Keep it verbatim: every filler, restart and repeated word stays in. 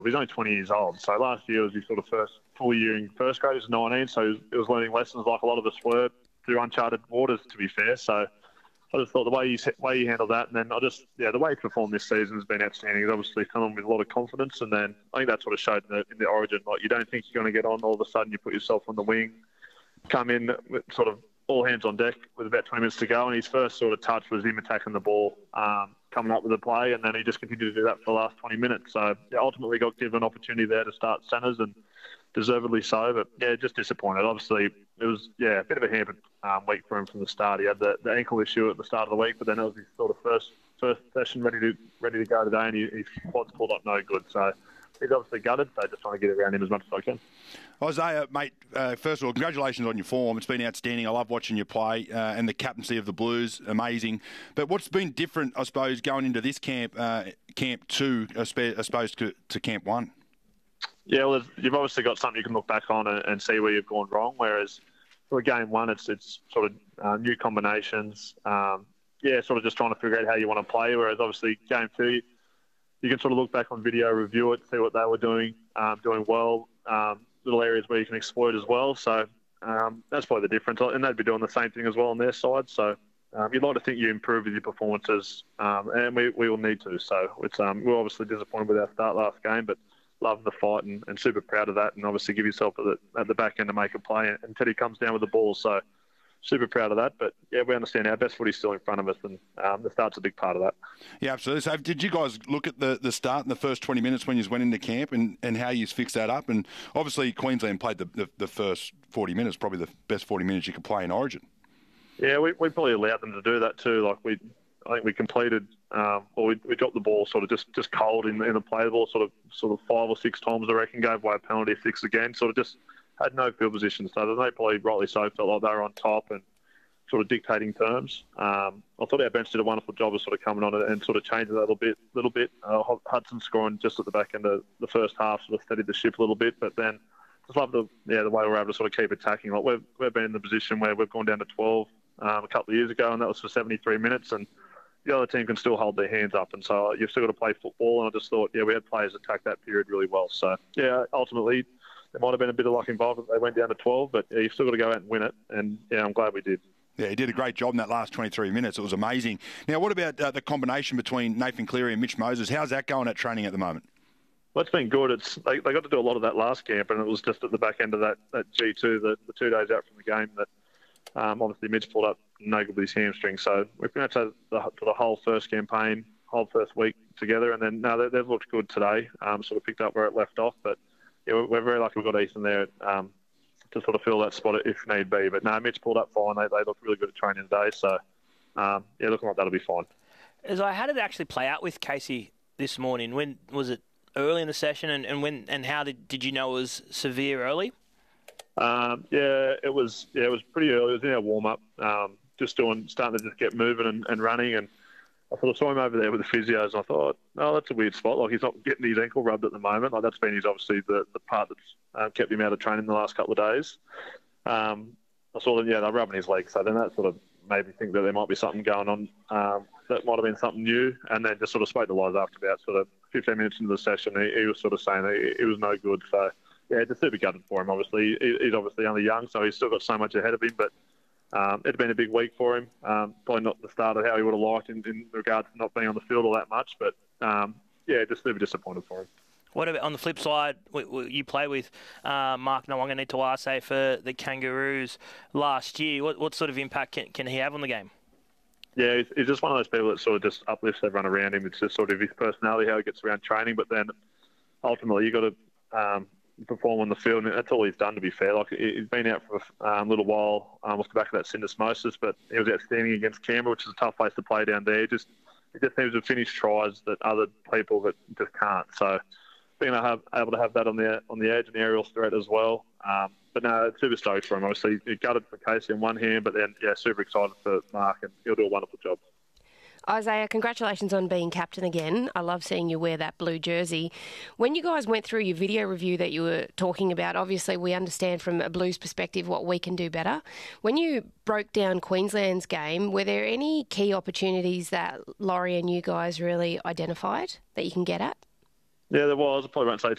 He's only twenty years old. So last year was his sort of first full year in first grade. He was nineteen, so he was learning lessons like a lot of us were through uncharted waters, to be fair. So I just thought the way he way he handled that, and then I just yeah the way he performed this season has been outstanding. He's obviously come on with a lot of confidence, and then I think that sort of showed in the, in the Origin. Like you don't think you're going to get on, all of a sudden you put yourself on the wing, come in with sort of all hands on deck with about twenty minutes to go, and his first sort of touch was him attacking the ball, um, coming up with a play, and then he just continued to do that for the last twenty minutes. So yeah, ultimately got given an opportunity there to start centres, and deservedly so. But yeah, just disappointed. Obviously, it was yeah a bit of a hampered um, week for him from the start. He had the, the ankle issue at the start of the week, but then it was his sort of first first session ready to ready to go today, and he, his quad's pulled up no good. So he's obviously gutted. So just trying to get around him as much as I can. Isaiah, mate, uh, first of all, congratulations on your form. It's been outstanding. I love watching you play, uh, and the captaincy of the Blues, amazing. But what's been different, I suppose, going into this camp, uh, camp two, as opposed to, to camp one? Yeah, well, you've obviously got something you can look back on and, and see where you've gone wrong. Whereas for game one, it's it's sort of uh, new combinations. Um, yeah, sort of just trying to figure out how you want to play. Whereas obviously game two, you can sort of look back on video, review it, see what they were doing, um, doing well. Um, little areas where you can exploit as well. So um, that's probably the difference. And they'd be doing the same thing as well on their side. So um, you'd like to think you improve with your performances, um, and we, we will need to. So it's um, we're obviously disappointed with our start last game, but loving the fight and, and super proud of that, and obviously give yourself at the, at the back end to make a play. And Teddy comes down with the ball, so super proud of that. But yeah, we understand our best footy's still in front of us, and um, the start's a big part of that. Yeah, absolutely. So did you guys look at the, the start in the first twenty minutes when you went into camp, and, and how you fixed that up? And obviously Queensland played the, the, the first forty minutes, probably the best forty minutes you could play in Origin. Yeah, we, we probably allowed them to do that too. Like we, I think we completed, um, or we, we dropped the ball sort of just, just cold in, in the play ball, sort of sort of five or six times I reckon, gave away a penalty, six again, sort of just had no field position. So they probably rightly so felt like they were on top and sort of dictating terms. Um, I thought our bench did a wonderful job of sort of coming on and sort of changing that a little bit. Little bit. Uh, Hudson scoring just at the back end of the first half sort of steadied the ship a little bit, but then just love the yeah the way we're able to sort of keep attacking. Like we've we've been in the position where we've gone down to twelve um, a couple of years ago, and that was for seventy-three minutes, and the other team can still hold their hands up, and so you've still got to play football. And I just thought, yeah, we had players attack that period really well. So yeah, ultimately there might have been a bit of luck involved that they went down to twelve, but yeah, you've still got to go out and win it. And yeah, I'm glad we did. Yeah, he did a great job in that last twenty-three minutes. It was amazing. Now, what about uh, the combination between Nathan Cleary and Mitch Moses? How's that going at training at the moment? Well, it's been good. It's they, they got to do a lot of that last camp, and it was just at the back end of that, that G two, the, the two days out from the game, that um, obviously Mitch pulled up no good with his hamstring. So we've been able to the, to the whole first campaign, whole first week together, and then no, they, they've looked good today. Um, sort of picked up where it left off, but yeah, we're, we're very lucky we've got Ethan there. Um, to sort of fill that spot if need be. But no, Mitch pulled up fine. They, they looked really good at training today. So, um, yeah, looking like that'll be fine. As I, how did it actually play out with Casey this morning? When was it early in the session, and, and when and how did did you know it was severe early? Um, yeah, it was. Yeah, it was pretty early. It was in our warm up, um, just doing starting to just get moving and, and running. And I sort of saw him over there with the physios, and I thought, oh, that's a weird spot. Like he's not getting his ankle rubbed at the moment. Like that's been his obviously the the part that's uh, kept him out of training the last couple of days. Um, I saw them, yeah, they're rubbing his leg. So then that sort of made me think that there might be something going on. Um, that might have been something new. And then just sort of spoke to Liz after about sort of fifteen minutes into the session. He, he was sort of saying that he, he was no good. So yeah, just super gutted for him. Obviously, he, he's obviously only young, so he's still got so much ahead of him. But um, it'd been a big week for him. Um, probably not the start of how he would have liked in, in regards to not being on the field all that much. But um, yeah, just super disappointed for him. What about on the flip side? You play with uh, Mark Nawaqanitawase for the Kangaroos last year. What what sort of impact can, can he have on the game? Yeah, he's, he's just one of those people that sort of just uplifts everyone around him. It's just sort of his personality, how he gets around training. But then ultimately, you got to um, perform on the field, and that's all he's done. To be fair, like he's been out for a um, little while um, off the back of that syndesmosis, but he was outstanding against Canberra, which is a tough place to play down there. Just he just seems to finish tries that other people that just can't. So being able to have, able to have that on the on the edge and the aerial threat as well. Um, but no, it's super stoked for him. Obviously, he gutted for Casey in one hand, but then yeah, super excited for Mark, and he'll do a wonderful job. Isaiah, congratulations on being captain again. I love seeing you wear that blue jersey. When you guys went through your video review that you were talking about, obviously we understand from a Blues perspective what we can do better. When you broke down Queensland's game, were there any key opportunities that Laurie and you guys really identified that you can get at? Yeah, there was. I probably won't say